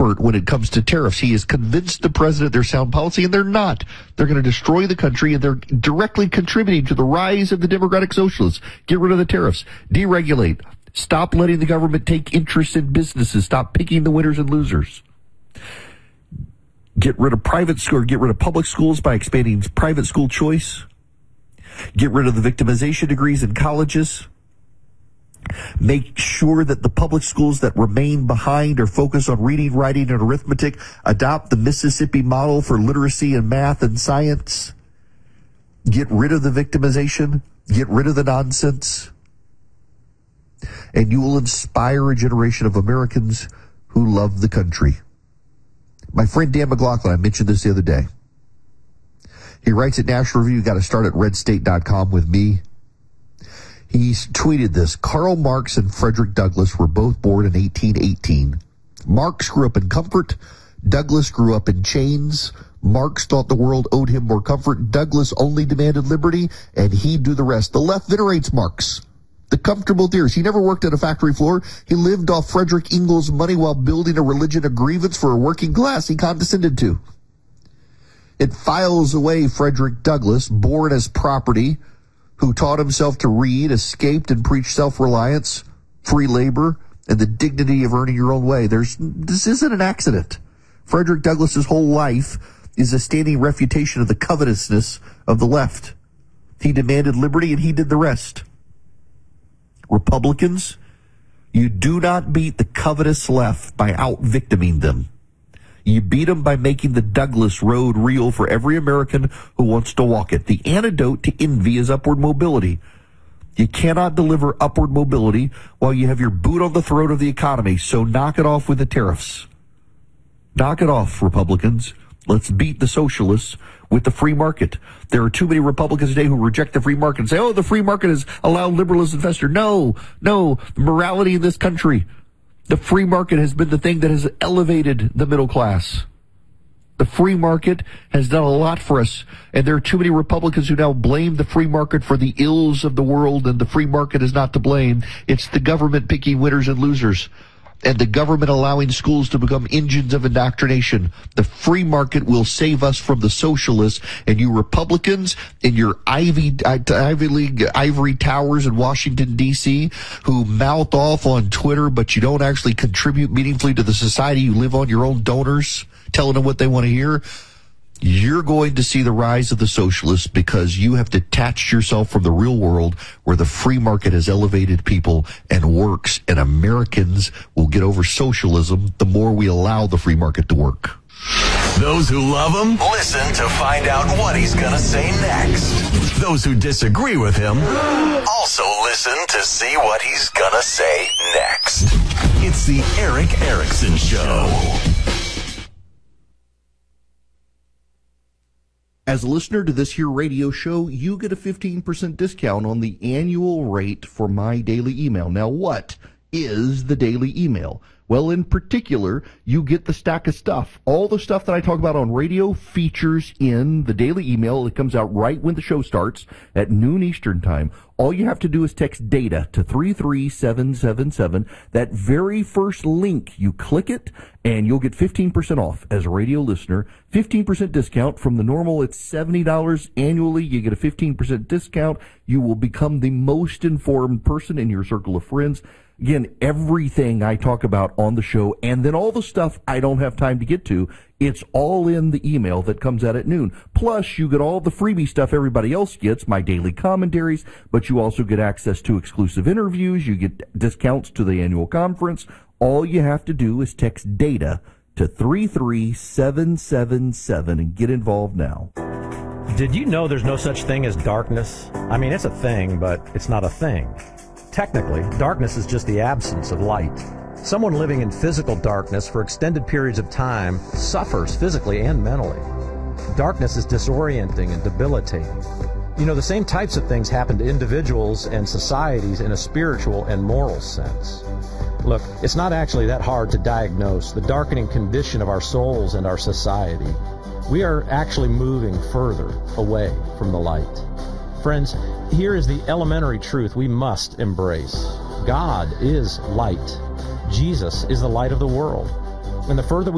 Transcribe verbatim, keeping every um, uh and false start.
expert when it comes to tariffs. He has convinced the president they're sound policy, and they're not. They're going to destroy the country, and they're directly contributing to the rise of the democratic socialists. Get rid of the tariffs. Deregulate. Stop letting the government take interest in businesses. Stop picking the winners and losers. Get rid of private school, or get rid of public schools by expanding private school choice. Get rid of the victimization degrees in colleges. Make sure that the public schools that remain behind are focused on reading, writing, and arithmetic. Adopt the Mississippi model for literacy and math and science. Get rid of the victimization. Get rid of the nonsense. And you will inspire a generation of Americans who love the country. My friend Dan McLaughlin, I mentioned this the other day. He writes at National Review, you got to start at red state dot com with me. He's tweeted this. Karl Marx and Frederick Douglass were both born in eighteen eighteen. Marx grew up in comfort. Douglass grew up in chains. Marx thought the world owed him more comfort. Douglass only demanded liberty, and he'd do the rest. The left venerates Marx, the comfortable theorist. He never worked at a factory floor. He lived off Frederick Engels' money while building a religion of grievance for a working class he condescended to. It files away Frederick Douglass, born as property, who taught himself to read, escaped, and preached self-reliance, free labor, and the dignity of earning your own way. There's, this isn't an accident. Frederick Douglass's whole life is a standing refutation of the covetousness of the left. He demanded liberty, and he did the rest. Republicans, you do not beat the covetous left by out-victiming them. You beat them by making the Douglass road real for every American who wants to walk it. The antidote to envy is upward mobility. You cannot deliver upward mobility while you have your boot on the throat of the economy, so knock it off with the tariffs. Knock it off, Republicans. Let's beat the socialists with the free market. There are too many Republicans today who reject the free market and say, oh, the free market has allowed liberalism to fester. No, no, the morality in this country. The free market has been the thing that has elevated the middle class. The free market has done a lot for us, and there are too many Republicans who now blame the free market for the ills of the world, and the free market is not to blame. It's the government picking winners and losers, and the government allowing schools to become engines of indoctrination. The free market will save us from the socialists, and you Republicans in your Ivy, Ivy League ivory towers in Washington, D C, who mouth off on Twitter, but you don't actually contribute meaningfully to the society. You live on your own donors, telling them what they want to hear. You're going to see the rise of the socialists because you have detached yourself from the real world where the free market has elevated people and works, and Americans will get over socialism the more we allow the free market to work. Those who love him, listen to find out what he's going to say next. Those who disagree with him, also listen to see what he's going to say next. It's the Erick Erickson Show. As a listener to this here radio show, you get a fifteen percent discount on the annual rate for my daily email. Now, what is the daily email? Well, in particular, you get the stack of stuff. All the stuff that I talk about on radio features in the daily email. It comes out right when the show starts at noon Eastern time. All you have to do is text DATA to three three seven seven seven. That very first link, you click it, and you'll get fifteen percent off as a radio listener. fifteen percent discount from the normal. It's seventy dollars annually. You get a fifteen percent discount. You will become the most informed person in your circle of friends. Again, everything I talk about on the show, and then all the stuff I don't have time to get to, it's all in the email that comes out at noon. Plus, you get all the freebie stuff everybody else gets, my daily commentaries, but you also get access to exclusive interviews. You get discounts to the annual conference. All you have to do is text DATA to three three seven seven seven and get involved now. Did you know there's no such thing as darkness? I mean, it's a thing, but it's not a thing. Technically, darkness is just the absence of light. Someone living in physical darkness for extended periods of time suffers physically and mentally. Darkness is disorienting and debilitating. You know, the same types of things happen to individuals and societies in a spiritual and moral sense. Look, it's not actually that hard to diagnose the darkening condition of our souls and our society. We are actually moving further away from the light. Friends, here is the elementary truth we must embrace. God is light. Jesus is the light of the world. And the further we